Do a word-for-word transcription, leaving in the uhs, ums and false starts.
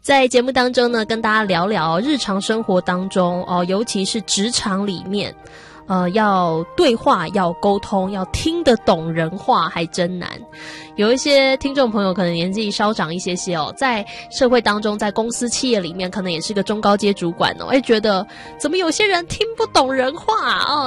在节目当中呢，跟大家聊聊日常生活当中哦，尤其是职场里面，呃，要对话、要沟通、要听得懂人话，还真难。有一些听众朋友可能年纪稍长一些些哦，在社会当中，在公司企业里面，可能也是个中高阶主管哦，哎，觉得怎么有些人听不懂人话哦？